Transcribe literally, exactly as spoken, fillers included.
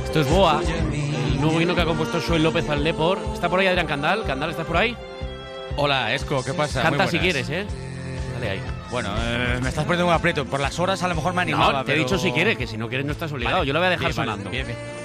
Esto es Boa, el nuevo himno que ha compuesto Joel López al Depor. ¿Está por ahí Adrián Candal? ¿Candal, estás por ahí? Hola, Esco, ¿qué pasa? Canta si quieres, ¿eh? Dale ahí. Bueno, eh, me estás poniendo un aprieto. Por las horas a lo mejor me animaba. No, te he pero... dicho si quieres, que si no quieres no estás obligado. Vale, Yo lo voy a dejar bien, vale, sonando. bien, bien.